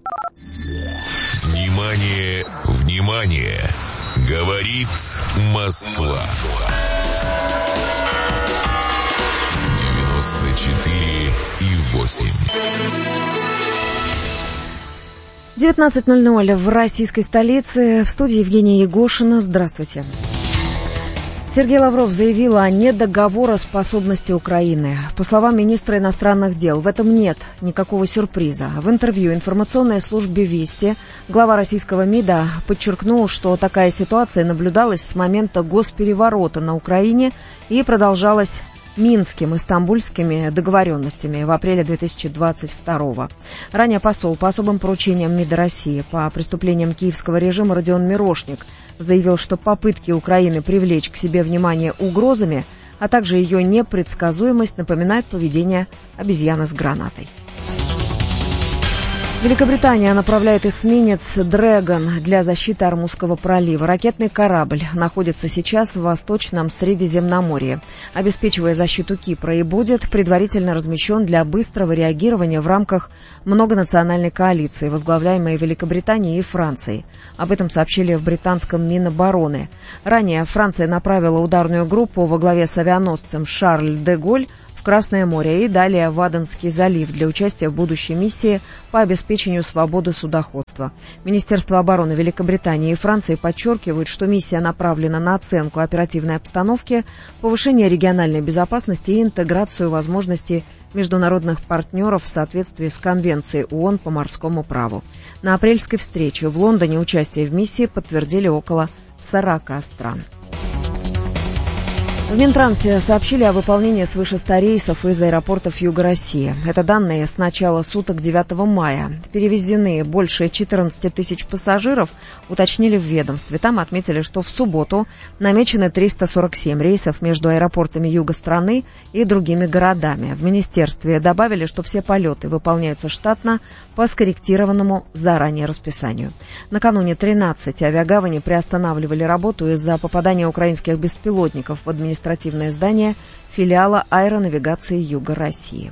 Внимание, внимание! Говорит Москва. 94,8. 19:00 в российской столице. В студии Евгения Егошина. Здравствуйте. Сергей Лавров заявил о недоговороспособности Украины. По словам министра иностранных дел, в этом нет никакого сюрприза. В интервью информационной службе «Вести» глава российского МИДа подчеркнул, что такая ситуация наблюдалась с момента госпереворота на Украине и продолжалась Минским и стамбульскими договоренностями в апреле 2022-го. Ранее посол по особым поручениям МИДа России по преступлениям киевского режима Родион Мирошник заявил, что попытки Украины привлечь к себе внимание угрозами, а также ее непредсказуемость напоминают поведение обезьяны с гранатой. Великобритания направляет эсминец «Дрэгон» для защиты Ормузского пролива. Ракетный корабль находится сейчас в Восточном Средиземноморье. Обеспечивая защиту Кипра, и будет предварительно размещен для быстрого реагирования в рамках многонациональной коалиции, возглавляемой Великобританией и Францией. Об этом сообщили в британском Минобороны. Ранее Франция направила ударную группу во главе с авианосцем «Шарль де Голль» в Красное море и далее в Аденский залив для участия в будущей миссии по обеспечению свободы судоходства. Министерство обороны Великобритании и Франции подчеркивают, что миссия направлена на оценку оперативной обстановки, повышение региональной безопасности и интеграцию возможностей международных партнеров в соответствии с Конвенцией ООН по морскому праву. На апрельской встрече в Лондоне участие в миссии подтвердили около 40 стран. В Минтрансе сообщили о выполнении свыше 100 рейсов из аэропортов Юга России. Это данные с начала суток 9 мая. Перевезены больше 14 тысяч пассажиров, уточнили в ведомстве. Там отметили, что в субботу намечены 347 рейсов между аэропортами юга страны и другими городами. В министерстве добавили, что все полеты выполняются штатно по скорректированному заранее расписанию. Накануне 13 авиагавани приостанавливали работу из-за попадания украинских беспилотников в административное здание филиала аэронавигации Юга России.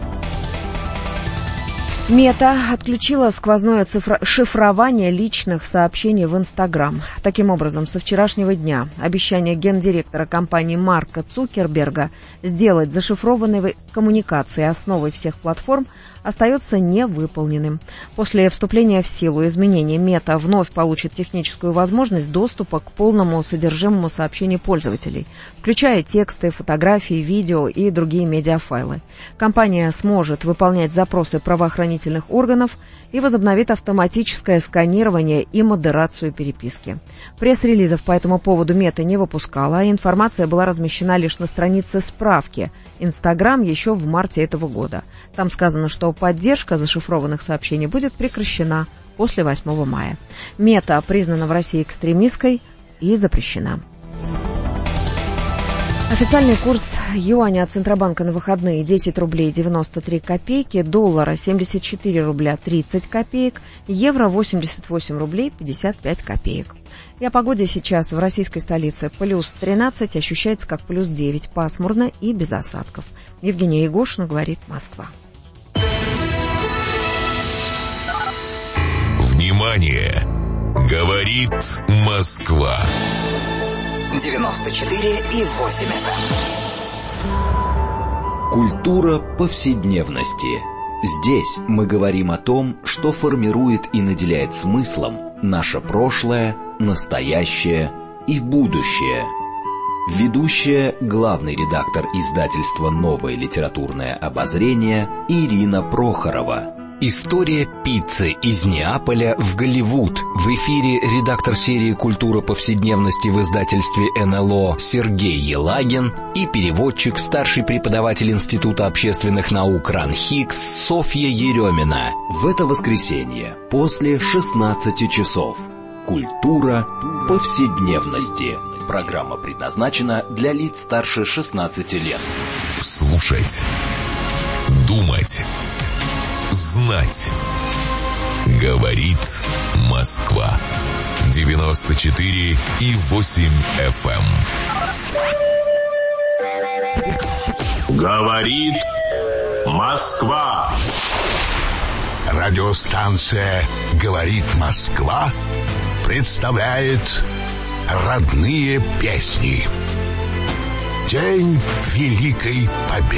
Мета отключила сквозное шифрование личных сообщений в Инстаграм. Таким образом, со вчерашнего дня обещание гендиректора компании Марка Цукерберга сделать зашифрованные коммуникации основой всех платформ остается невыполненным. После вступления в силу изменений Мета вновь получит техническую возможность доступа к полному содержимому сообщений пользователей, включая тексты, фотографии, видео и другие медиафайлы. Компания сможет выполнять запросы правоохранительных органов и возобновит автоматическое сканирование и модерацию переписки. Пресс-релизов по этому поводу Мета не выпускала, а информация была размещена лишь на странице справки Инстаграм еще в марте этого года. Там сказано, что поддержка зашифрованных сообщений будет прекращена после 8 мая. Мета признана в России экстремистской и запрещена. Официальный курс юаня от Центробанка на выходные 10 рублей 93 копейки, доллара 74 рубля 30 копеек, евро 88 рублей 55 копеек. И о погоде сейчас в российской столице плюс 13, ощущается как плюс 9, пасмурно и без осадков. Евгения Егошина, говорит Москва. Внимание! Говорит Москва. 94,8 FM. Культура повседневности. Здесь мы говорим о том, что формирует и наделяет смыслом наше прошлое, настоящее и будущее. Ведущая, главный редактор издательства «Новое литературное обозрение» Ирина Прохорова. История пиццы из Неаполя в Голливуд. В эфире редактор серии «Культура повседневности» в издательстве НЛО Сергей Елагин и переводчик, старший преподаватель Института общественных наук РАН-ХИКС Софья Еремина. В это воскресенье после 16 часов. Культура повседневности. Программа предназначена для лиц старше 16 лет. Слушать. Думать. Знать. Говорит Москва. 94,8 FM. Говорит Москва. Радиостанция «Говорит Москва» представляет родные песни. День Великой Победы.